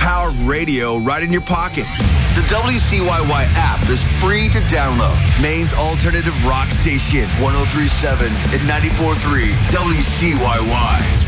power of radio right in your pocket. The WCYY app is free to download. Maine's alternative rock station, 103.7 and 94.3 WCYY.